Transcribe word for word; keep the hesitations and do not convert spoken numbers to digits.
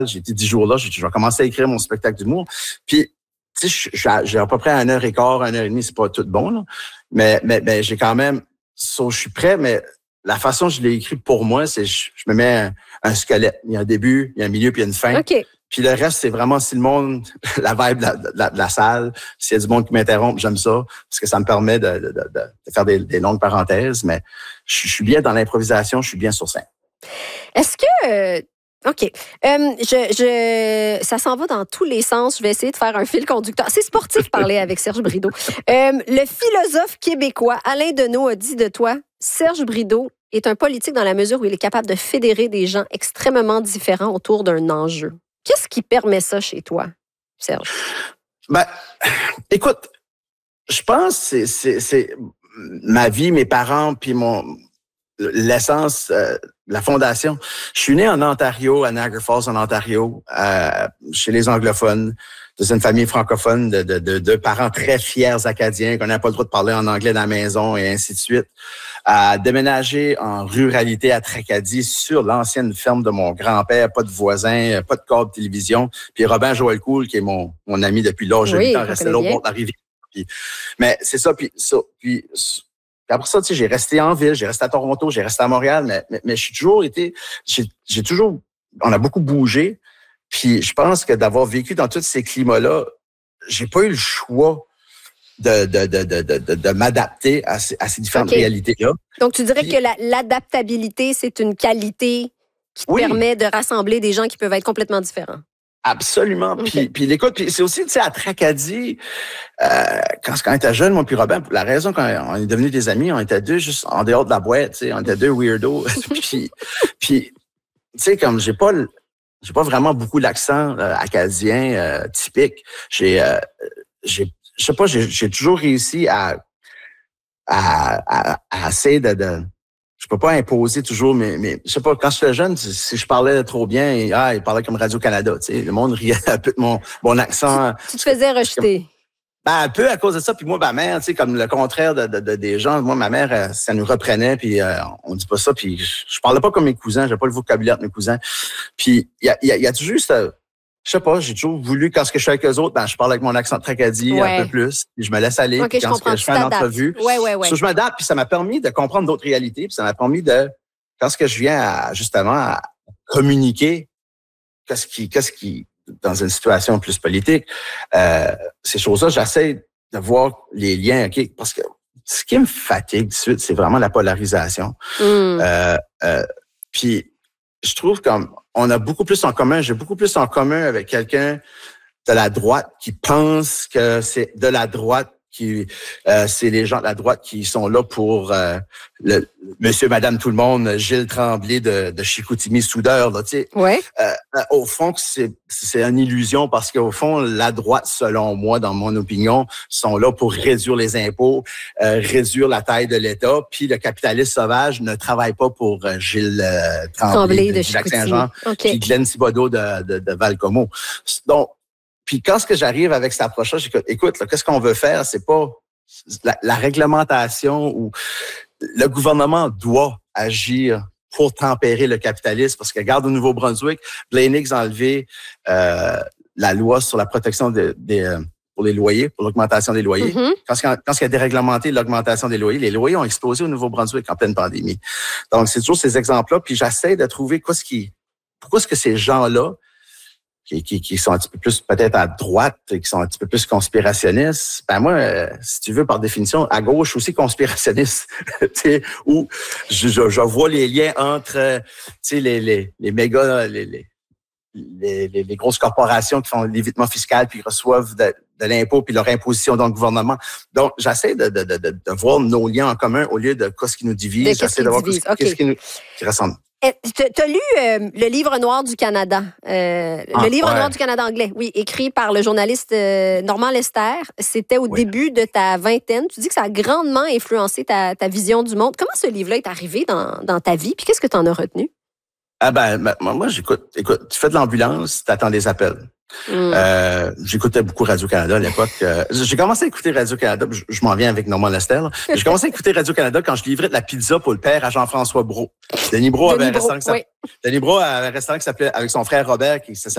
J'ai été dix jours là. J'ai, je vais commencer à écrire mon spectacle d'humour. Puis, tu sais, j'ai à peu près une heure et quart, une heure et demie, c'est pas tout bon, là. Mais, mais, mais j'ai quand même... So, je suis prêt, mais la façon dont je l'ai écrit pour moi, c'est je, je me mets un, un squelette. Il y a un début, il y a un milieu, puis il y a une fin. Okay. Puis le reste, c'est vraiment si le monde, la vibe de la, de la, de la salle, s'il y a du monde qui m'interrompt, j'aime ça, parce que ça me permet de, de, de, de faire des, des longues parenthèses, mais je, je suis bien dans l'improvisation, je suis bien sur scène. Est-ce que... Euh... OK. Euh, je, je, ça s'en va dans tous les sens. Je vais essayer de faire un fil conducteur. C'est sportif parler avec Serge Brideau. Euh, le philosophe québécois Alain Deneau a dit de toi, Serge Brideau est un politique dans la mesure où il est capable de fédérer des gens extrêmement différents autour d'un enjeu. Qu'est-ce qui permet ça chez toi, Serge? Ben, écoute, je pense que c'est, c'est, c'est ma vie, mes parents, puis mon... l'essence, euh, la fondation. Je suis né en Ontario, à Niagara Falls, en Ontario, euh, chez les anglophones, dans une famille francophone de, de, de, de parents très fiers acadiens, qu'on n'a pas le droit de parler en anglais dans la maison et ainsi de suite. À déménager en ruralité à Tracadie, sur l'ancienne ferme de mon grand-père, pas de voisins, pas de câble télévision. Puis Robin Joël Cool, qui est mon, mon ami depuis l'âge de huit ans, restait là au bord de la rivière. Puis, mais c'est ça, puis ça, puis... Après ça, tu sais, j'ai resté en ville, j'ai resté à Toronto, j'ai resté à Montréal, mais, mais, mais je suis toujours été, j'ai, j'ai toujours, on a beaucoup bougé. Puis je pense que d'avoir vécu dans tous ces climats-là, j'ai pas eu le choix de, de, de, de, de, de m'adapter à ces, à ces différentes okay. réalités-là. Donc, tu dirais Puis, que la, l'adaptabilité, c'est une qualité qui te oui. permet de rassembler des gens qui peuvent être complètement différents. Absolument. Okay. Puis, puis l'écoute, puis c'est aussi, tu sais, à Tracadie, euh, quand, quand on était jeune, moi puis Robin, la raison qu'on on est devenus des amis, on était deux juste en dehors de la boîte, tu sais, on était deux weirdos. puis, puis, tu sais, comme j'ai pas, j'ai pas vraiment beaucoup l'accent euh, acadien euh, typique. J'ai, euh, j'ai, je sais pas, j'ai, j'ai toujours réussi à, à, à, à essayer de, de je peux pas imposer toujours, mais, mais je sais pas, quand j'étais jeune, si je parlais trop bien, et, ah, il parlait comme Radio-Canada, tu sais, le monde riait un peu de mon, mon accent. Tu, tu te faisais rejeter. Ben, un peu à cause de ça, puis moi, ma mère, tu sais, comme le contraire de, de, de des gens, moi, ma mère, ça nous reprenait, puis euh, on dit pas ça, puis je, je parlais pas comme mes cousins, j'avais pas le vocabulaire de mes cousins. Puis il y a, y, a, y a toujours juste... Je sais pas, j'ai toujours voulu, quand je suis avec eux autres, ben, je parle avec mon accent de Tracadie ouais. un peu plus, puis je me laisse aller, okay, puis quand je, je fais une entrevue, ouais, ouais, ouais. So, je m'adapte, puis ça m'a permis de comprendre d'autres réalités, puis ça m'a permis de, quand ce que je viens à, justement, à communiquer, qu'est-ce qui, qu'est-ce qui, dans une situation plus politique, euh, ces choses-là, j'essaie de voir les liens, ok, parce que ce qui me fatigue de suite, c'est vraiment la polarisation. Mm. Euh, euh, puis, je trouve comme, on a beaucoup plus en commun, j'ai beaucoup plus en commun avec quelqu'un de la droite qui pense que c'est de la droite qui euh, c'est les gens de la droite qui sont là pour euh, le monsieur, madame, tout le monde, Gilles Tremblay de, de Chicoutimi, soudeur, là, tu sais. Ouais. Euh, au fond, c'est, c'est une illusion parce qu'au fond, la droite, selon moi, dans mon opinion, sont là pour réduire les impôts, euh, réduire la taille de l'État, puis le capitaliste sauvage ne travaille pas pour euh, Gilles euh, Tremblay, Tremblay de, de Lac-Saint-Jean, okay. puis Glenn Thibodeau de, de, de Val-Comeau. Donc, puis quand ce que j'arrive avec cette approche-là, j'écoute, écoute, là, qu'est-ce qu'on veut faire? C'est pas la, la réglementation ou le gouvernement doit agir pour tempérer le capitalisme. Parce que regarde au Nouveau-Brunswick, Blaine Hicks a enlevé euh, la loi sur la protection de, des, euh, pour les loyers, pour l'augmentation des loyers. Mm-hmm. Quand, quand, quand il a déréglementé l'augmentation des loyers, les loyers ont explosé au Nouveau-Brunswick en pleine pandémie. Donc, c'est toujours ces exemples-là. Puis j'essaie de trouver quoi ce qui, pourquoi est-ce que ces gens-là Qui, qui, qui sont un petit peu plus peut-être à droite, qui sont un petit peu plus conspirationnistes, ben moi, euh, si tu veux, par définition, à gauche aussi conspirationniste, tu sais, où je, je, je vois les liens entre, tu sais, les, les, les méga, les, les, les, les, les grosses corporations qui font l'évitement fiscal puis reçoivent de, de l'impôt puis leur imposition dans le gouvernement. Donc, j'essaie de, de, de, de, de voir nos liens en commun au lieu de quoi ce qui nous divise. De j'essaie de voir divise. ce, okay. ce qui nous qui ressemble. Tu as lu euh, le livre noir du Canada, euh, ah, le livre ouais. noir du Canada anglais, oui, écrit par le journaliste euh, Normand Lester. C'était au oui. début de ta vingtaine. Tu dis que ça a grandement influencé ta, ta vision du monde. Comment ce livre-là est arrivé dans, dans ta vie? Puis qu'est-ce que tu en as retenu? Ah ben, ben moi, j'écoute. Écoute, tu fais de l'ambulance, tu attends des appels. Mm. Euh, j'écoutais beaucoup Radio-Canada à l'époque. Euh, j'ai commencé à écouter Radio-Canada, je, je m'en viens avec Normand Lester. Là. J'ai commencé à écouter Radio-Canada quand je livrais de la pizza pour le père à Jean-François Brault. Denis Brault avait un restaurant qui s'appelait, oui. Denis Brault avait un restaurant qui s'appelait, avec son frère Robert, qui